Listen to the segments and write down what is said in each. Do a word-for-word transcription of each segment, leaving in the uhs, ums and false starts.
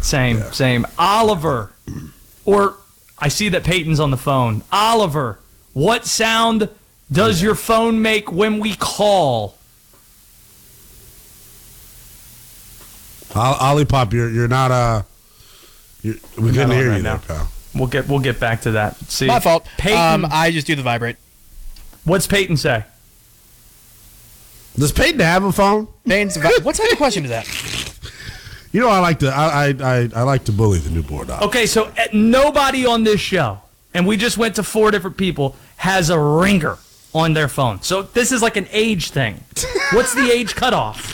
Same, Yeah. same. Oliver, or I see that Peyton's on the phone. Oliver, what sound does your phone make when we call? Ollie Pop, you're you're not uh, you're, we We're couldn't not on hear right you now. there, pal. We'll get we'll get back to that. See, My fault. Peyton, Um, I just do the vibrate. what's Peyton say? Does Peyton have a phone? Peyton's vi- what type of question is that? You know, I like to I I I, I like to bully the newborn dog. Okay, so uh, nobody on this show, and we just went to four different people, has a ringer on their phone. So this is like an age thing. What's the age cutoff?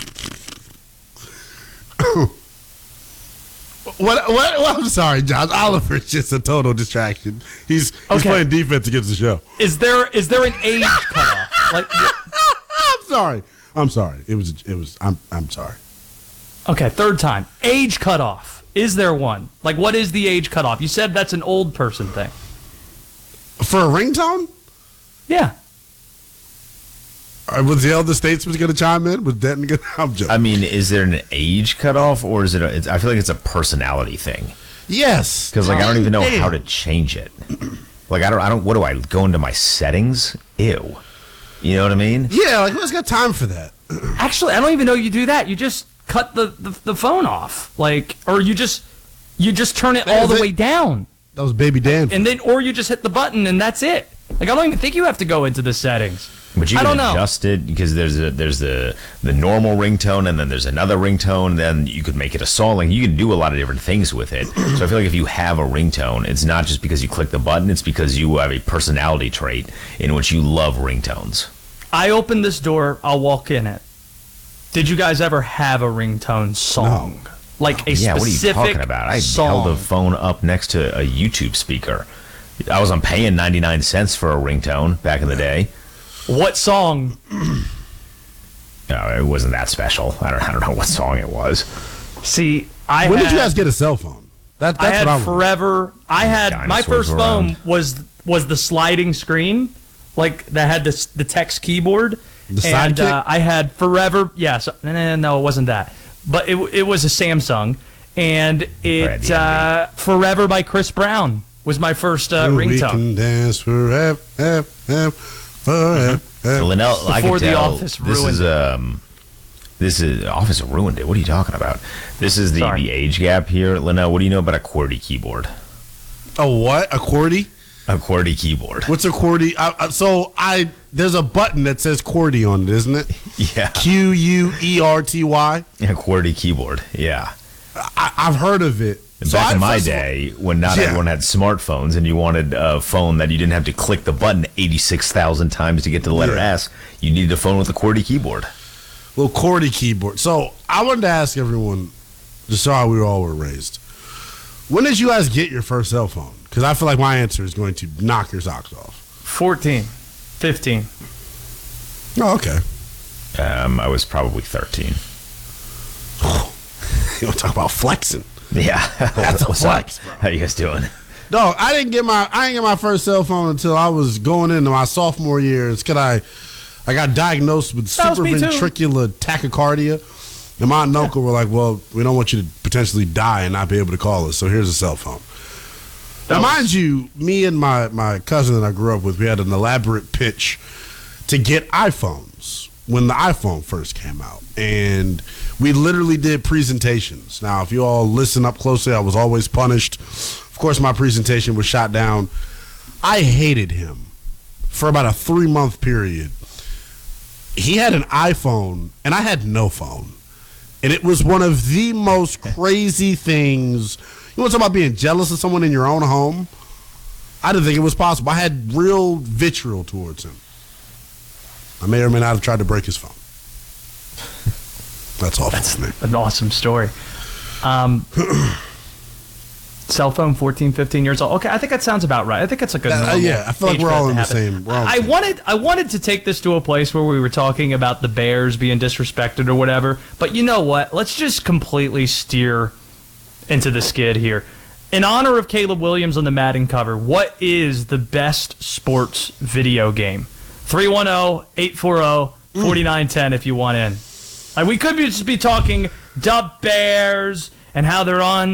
What, what? Well, I'm sorry, Josh. Oliver's just a total distraction. He's he's Okay. playing defense against the show. Is there is there an age cutoff? Like, I'm sorry. I'm sorry. It was it was. I'm I'm sorry. okay, third time. Age cutoff. Is there one? Like, what is the age cutoff? You said that's an old person thing. For a ringtone? Yeah. Uh, Was the elder statesman going to chime in? Was Denton going to? I'm joking. I mean, is there an age cutoff, or is it? A, it's, I feel like it's a personality thing Yes. because, like, I don't even know Damn. how to change it. Like, I don't. I don't. What do I go into my settings? Ew. You know what I mean? Yeah, like who's got time for that? Actually, I don't even know you do that. You just cut the, the, the phone off. Like, or you just you just turn it all the Is it- way down. That was Baby Dan. And then, or you just hit the button and that's it. Like, I don't even think you have to go into the settings. But you I can don't know. adjust it because there's a, there's the the normal ringtone, and then there's another ringtone. Then you could make it a song. Like, you can do a lot of different things with it. So I feel like if you have a ringtone, it's not just because you click the button. It's because you have a personality trait in which you love ringtones. I open this door, I'll walk in it. Did you guys ever have a ringtone song? No. Like a Yeah, what are you specific talking about? I song? held the phone up next to a YouTube speaker. I wasn't paying ninety-nine cents for a ringtone back in the day. What song? No, it wasn't that special. I don't, I don't know what song it was. See, I when had, did you guys get a cell phone? That, I that's had what I was. forever. I had my Dinosaurs first were phone around. was was the sliding screen, like that had this the text keyboard. The and Sidekick? uh, I had forever. Yes, no, no, no, it wasn't that. But it it was a Samsung, and it the uh, Forever by Chris Brown was my first uh, We ringtone. can dance forever, forever, forever. Linnell, I Before can The tell Office this is ruined um, this is Office ruined it. What are you talking about? This is the, Sorry. the age gap here. Linnell, what do you know about a QWERTY keyboard? A what? A QWERTY? A QWERTY keyboard. What's a QWERTY? I, I, so I there's a button that says QWERTY on it, isn't it? Yeah, Q U E R T Y. a QWERTY keyboard. Yeah. I, I've heard of it. So Back I- in my first of all- day, when not Yeah. everyone had smartphones and you wanted a phone that you didn't have to click the button eighty-six thousand times to get to the letter Yeah. S, you needed a phone with a QWERTY keyboard. little QWERTY keyboard. So I wanted to ask everyone, just so how we all were raised. When did you guys get your first cell phone? Because I feel like my answer is going to knock your socks off. fourteen, fifteen. Oh, okay. Um, I was probably thirteen. You want to talk about flexing? Yeah, That's a What's flex, up? bro. How you guys doing? No, I didn't get my I didn't get my first cell phone until I was going into my sophomore year. It's because I I got diagnosed with That was me too. supraventricular tachycardia. And my aunt and uncle were like, well, we don't want you to potentially die and not be able to call us, so here's a cell phone. Now, That was- mind you, me and my, my cousin that I grew up with, we had an elaborate pitch to get iPhones when the iPhone first came out. And we literally did presentations. Now, if you all listen up closely, I was always punished. Of course, my presentation was shot down. I hated him for about a three-month period. He had an iPhone, and I had no phone. And it was one of the most crazy things. You want to talk about being jealous of someone in your own home? I didn't think it was possible. I had real vitriol towards him. I may or may not have tried to break his phone. That's all for me. An awesome story. Um, cell phone, fourteen, fifteen years old. Okay, I think that sounds about right. I think it's a good Uh, normal yeah, I feel like age we're for that all to in the happen. same- we're all in the I same. wanted, I wanted to take this to a place where we were talking about the Bears being disrespected or whatever, but you know what? Let's just completely steer into the skid here. In honor of Caleb Williams on the Madden cover, what is the best sports video game? three one zero, eight four zero, four nine one zero if you want in. Like, we could be just be talking the Bears and how they're on